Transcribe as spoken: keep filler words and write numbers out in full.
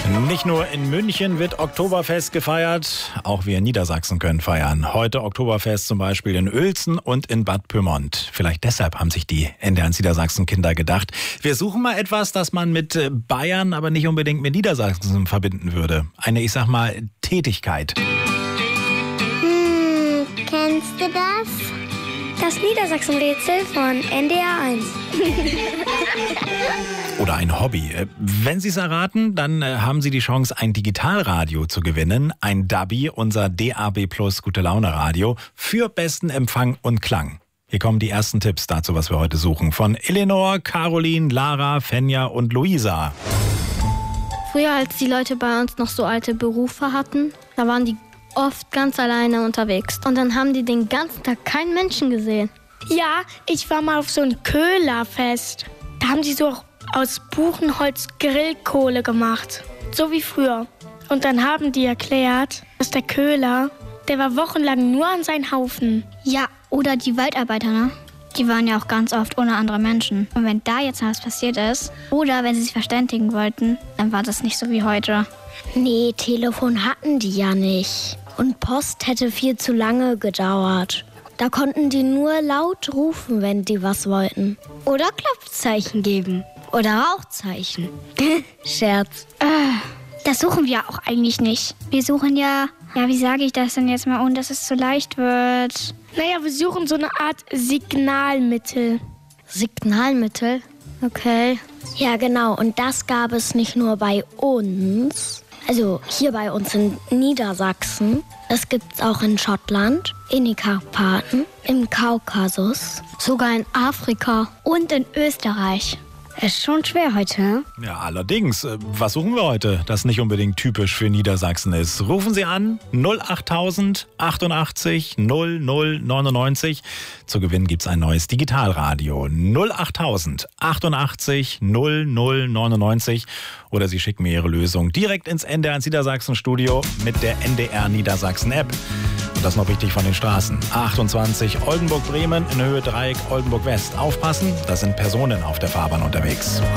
Nicht nur in München wird Oktoberfest gefeiert, auch wir in Niedersachsen können feiern. Heute Oktoberfest zum Beispiel in Uelzen und in Bad Pyrmont. Vielleicht deshalb haben sich die N D R eins Niedersachsen Kinder gedacht. Wir suchen mal etwas, das man mit Bayern, aber nicht unbedingt mit Niedersachsen verbinden würde. Eine, ich sag mal, Tätigkeit. Hm, kennst du das? Das Niedersachsen-Rätsel von N D R eins. Oder ein Hobby. Wenn Sie es erraten, dann haben Sie die Chance, ein Digitalradio zu gewinnen. Ein Dabi, unser D A B Plus Gute-Laune-Radio für besten Empfang und Klang. Hier kommen die ersten Tipps dazu, was wir heute suchen. Von Eleanor, Caroline, Lara, Fenja und Luisa. Früher, als die Leute bei uns noch so alte Berufe hatten, da waren die oft ganz alleine unterwegs. Und dann haben die den ganzen Tag keinen Menschen gesehen. Ja, ich war mal auf so einem Köhlerfest. Da haben die so aus Buchenholz Grillkohle gemacht. So wie früher. Und dann haben die erklärt, dass der Köhler, der war wochenlang nur an seinen Haufen. Ja, oder die Waldarbeiter, ne? Die waren ja auch ganz oft ohne andere Menschen. Und wenn da jetzt was passiert ist, oder wenn sie sich verständigen wollten, dann war das nicht so wie heute. Nee, Telefon hatten die ja nicht. Und Post hätte viel zu lange gedauert. Da konnten die nur laut rufen, wenn die was wollten. Oder Klopfzeichen geben. Oder Rauchzeichen. Scherz. Äh, das suchen wir auch eigentlich nicht. Wir suchen ja, ja, wie sage ich das denn jetzt mal, ohne dass es zu leicht wird? Naja, wir suchen so eine Art Signalmittel. Signalmittel? Okay. Ja, genau. Und das gab es nicht nur bei uns. Also hier bei uns in Niedersachsen. Das gibt's auch in Schottland, in den Karpaten, im Kaukasus. Sogar in Afrika und in Österreich. Ist schon schwer heute, ne? Ja, allerdings. Was suchen wir heute, das nicht unbedingt typisch für Niedersachsen ist? Rufen Sie an null achttausend achtundachtzig null null neunundneunzig. Zu gewinnen gibt's ein neues Digitalradio. null achttausend achtundachtzig null null neunundneunzig. Oder Sie schicken mir Ihre Lösung direkt ins N D R eins Niedersachsen Studio mit der N D R Niedersachsen App. Und das noch wichtig von den Straßen. achtundzwanzig Oldenburg-Bremen in Höhe Dreieck Oldenburg-West. Aufpassen, da sind Personen auf der Fahrbahn unterwegs.